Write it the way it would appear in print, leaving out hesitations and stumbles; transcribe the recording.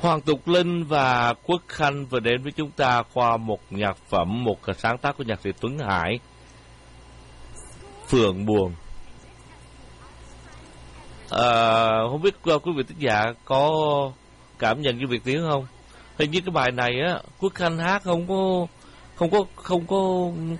Hoàng Tục Linh và Quốc Khanh vừa đến với chúng ta qua một nhạc phẩm, một sáng tác của nhạc sĩ Tuấn Hải, Phượng Buồn. Không biết quý vị thính giả có cảm nhận như Việt Tiến không? Hình như cái bài này á, Quốc Khanh hát không có